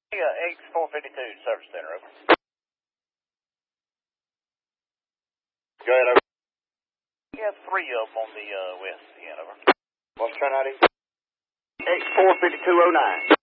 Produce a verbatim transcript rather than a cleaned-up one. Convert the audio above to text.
Yeah, X four fifty-two Service Center, over. Go ahead, over. Yeah, three of them on the uh, west end, over. What's turn I D? X four fifty-two oh nine.